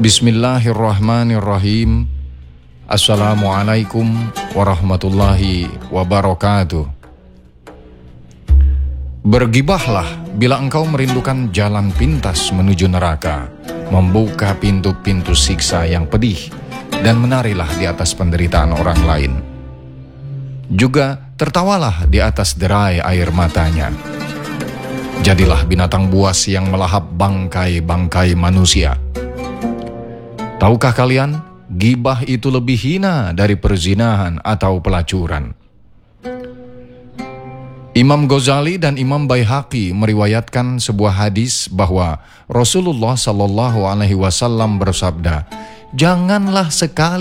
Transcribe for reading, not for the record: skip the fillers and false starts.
Bismillahirrahmanirrahim. Assalamualaikum warahmatullahi wabarakatuh. Bergibahlah bila engkau merindukan jalan pintas menuju neraka, membuka pintu-pintu siksa yang pedih, dan menarilah di atas penderitaan orang lain. Juga tertawalah di atas derai air matanya. Jadilah binatang buas yang melahap bangkai-bangkai manusia. Tahukah kalian, gibah itu lebih hina dari perzinahan atau pelacuran. Imam Ghazali dan Imam Baihaqi meriwayatkan sebuah hadis bahwa Rasulullah SAW bersabda, "Janganlah sekali